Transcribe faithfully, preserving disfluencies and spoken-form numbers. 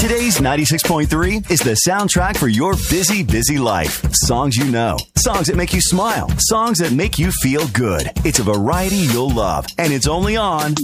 Today's ninety-six point three is the soundtrack for your busy, busy life. Songs you know, songs that make you smile, songs that make you feel good. It's a variety you'll love, and it's only on